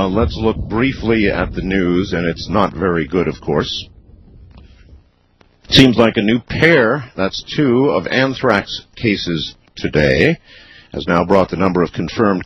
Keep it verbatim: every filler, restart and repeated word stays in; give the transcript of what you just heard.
uh, let's look briefly at the news, and it's not very good, of course. Seems like a new pair, that's two, of anthrax cases today has now brought the number of confirmed